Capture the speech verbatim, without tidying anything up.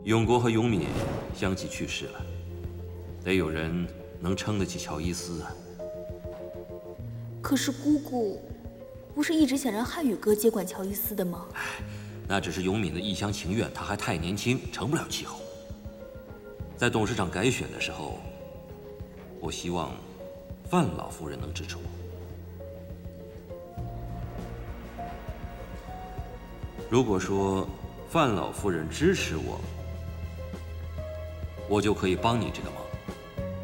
永国和永敏相继去世了，得有人能撑得起乔伊斯啊。 可是姑姑，不是一直想让汉语哥接管乔伊斯的吗？ 哎，那只是永敏的一厢情愿，他还太年轻，成不了气候。在董事长改选的时候，我希望范老夫人能支持我。如果说范老夫人支持我，我就可以帮你这个忙。